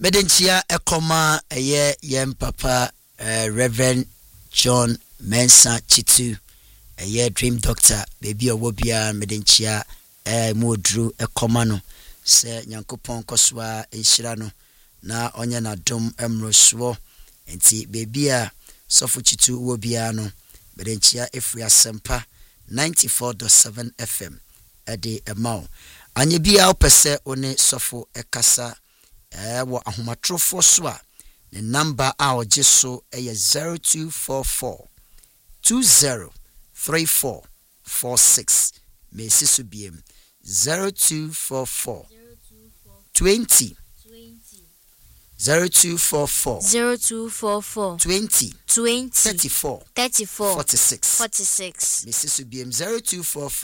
Medenchia ekoma eye yem papa Reverend John Mensah Chitu eye dream doctor baby owobia medenchia modru ekoma no se Nyankopon koswa enhira no na onye na dom emroso enti baby a Sofu Chitu wobia no medenchia efri asempa 94.7 FM ede emao anye bia opese one Sofu ekasa wo ahomatrofo so a the number a ojeso eye 0244 203446 mesi so biem 0244 20 0244 20 34 46 mesi so biem 0244